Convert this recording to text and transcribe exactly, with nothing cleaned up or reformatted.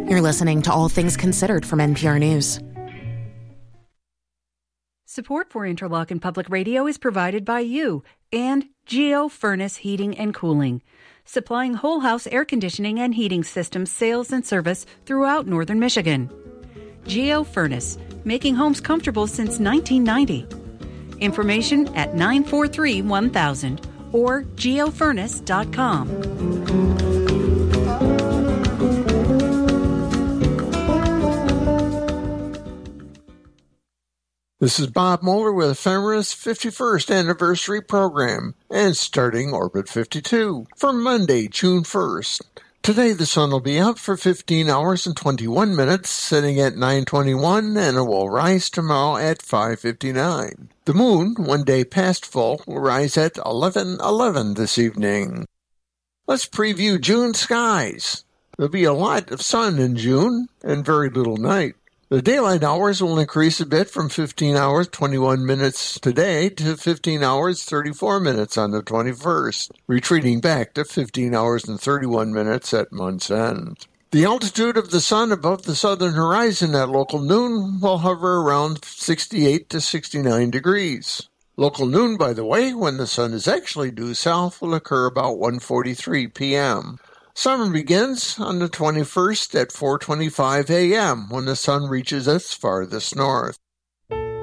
You're listening to All Things Considered from N P R News. Support for Interlochen Public Radio is provided by you and Geo Furnace Heating and Cooling, supplying whole house air conditioning and heating systems sales and service throughout northern Michigan. Geo Furnace, making homes comfortable since nineteen ninety. Information at nine four three, one thousand or geofurnace dot com. This is Bob Moeller with Ephemeris fifty-first Anniversary Program and starting Orbit fifty-two for Monday, June first. Today the sun will be out for fifteen hours and twenty-one minutes, setting at nine twenty-one, and it will rise tomorrow at five fifty-nine. The moon, one day past full, will rise at eleven eleven this evening. Let's preview June skies. There'll be a lot of sun in June and very little night. The daylight hours will increase a bit from fifteen hours, twenty-one minutes today to fifteen hours, thirty-four minutes on the twenty-first, retreating back to fifteen hours and thirty-one minutes at month's end. The altitude of the sun above the southern horizon at local noon will hover around sixty-eight to sixty-nine degrees. Local noon, by the way, when the sun is actually due south, will occur about one forty-three p.m. Summer begins on the twenty-first at four twenty-five a.m. when the sun reaches its farthest north.